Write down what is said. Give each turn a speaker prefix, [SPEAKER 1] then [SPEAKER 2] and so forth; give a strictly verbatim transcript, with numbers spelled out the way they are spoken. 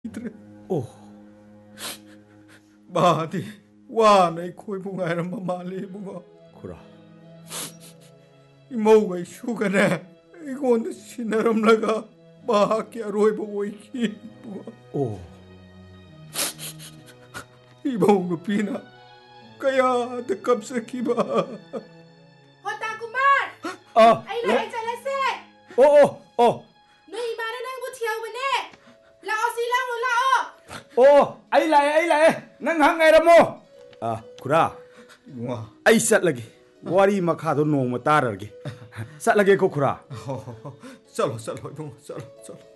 [SPEAKER 1] โอ้บ้าดิว่าในคุยพวกไงเรามามาเลยพวกคุระอีโม่ไอ้ชูกันแน่ไอ้คนที่ชินารำลักะบ้าแก่รวยบ่อยขี้พวกโอ้อีโม่กับพี่นะก็ยาแต่กับสักกี่บ้า
[SPEAKER 2] พอตากุมารไอ้ไหนจะละเซ่
[SPEAKER 1] โอ้โอ้โอ้
[SPEAKER 2] หนุ่ยมาแล้วนั่งกูเที่ยวมาแน่เราเอาสีล่างหรือเรา
[SPEAKER 1] โอ้ไอ้ไรไอ้ไรนั่งหังไงละโมอ่ะคุระไอ้สัตว์ละกี่วารีมาขาตัวโนมาตาระกี่สัตว์ละกี่ก็คุระสัตว์สัตว์สัตว์